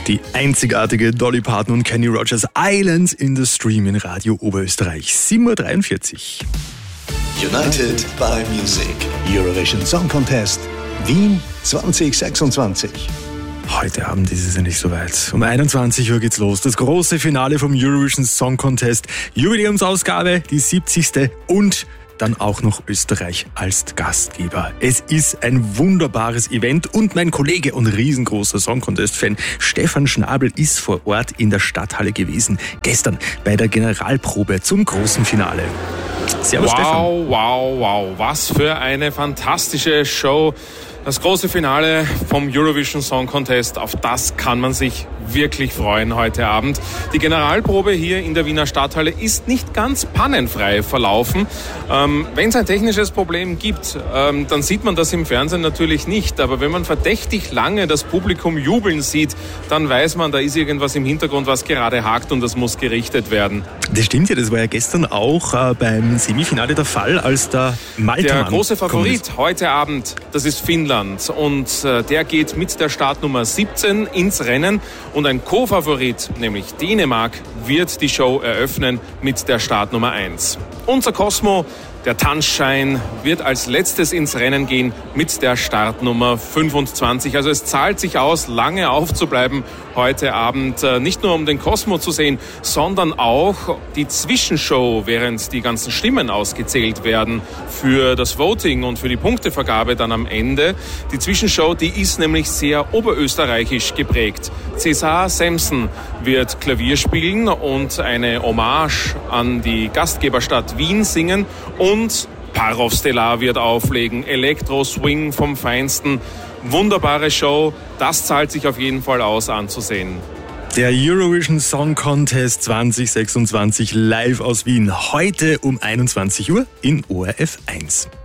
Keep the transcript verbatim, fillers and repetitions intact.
Die einzigartige Dolly Parton und Kenny Rogers, Islands in the Stream in Radio Oberösterreich, sieben Uhr dreiundvierzig. United by Music. Eurovision Song Contest Wien zwanzig sechsundzwanzig. Heute Abend ist es ja nicht so weit. Um einundzwanzig Uhr geht's los. Das große Finale vom Eurovision Song Contest. Jubiläumsausgabe, die siebzigste und dann auch noch Österreich als Gastgeber. Es ist ein wunderbares Event und mein Kollege und riesengroßer Song Contest-Fan Stefan Schnabel ist vor Ort in der Stadthalle gewesen. Gestern bei der Generalprobe zum großen Finale. Servus, wow, Stefan. Wow, wow, wow. Was für eine fantastische Show. Das große Finale vom Eurovision Song Contest, auf das kann man sich wirklich freuen heute Abend. Die Generalprobe hier in der Wiener Stadthalle ist nicht ganz pannenfrei verlaufen. Ähm, wenn es ein technisches Problem gibt, ähm, dann sieht man das im Fernsehen natürlich nicht. Aber wenn man verdächtig lange das Publikum jubeln sieht, dann weiß man, da ist irgendwas im Hintergrund, was gerade hakt und das muss gerichtet werden. Das stimmt ja, das war ja gestern auch äh, beim Semifinale der Fall, als der Maltermann Der große Favorit heute Abend, das ist Finnland. Und äh, der geht mit der Startnummer siebzehn ins Rennen. Und ein Co-Favorit, nämlich Dänemark, wird die Show eröffnen mit der Startnummer eins. Unser Cosmo, der Tanzschein, wird als letztes ins Rennen gehen mit der Startnummer fünfundzwanzig. Also es zahlt sich aus, lange aufzubleiben heute Abend. Nicht nur um den Cosmo zu sehen, sondern auch die Zwischenshow, während die ganzen Stimmen ausgezählt werden für das Voting und für die Punktevergabe dann am Ende. Die Zwischenshow, die ist nämlich sehr oberösterreichisch geprägt. César Sampson wird Klavier spielen und eine Hommage an die Gastgeberstadt Wien singen. Und Parov Stellar wird auflegen. Elektro-Swing vom Feinsten. Wunderbare Show. Das zahlt sich auf jeden Fall aus anzusehen. Der Eurovision Song Contest zwanzig sechsundzwanzig live aus Wien. Heute um einundzwanzig Uhr in O R F eins.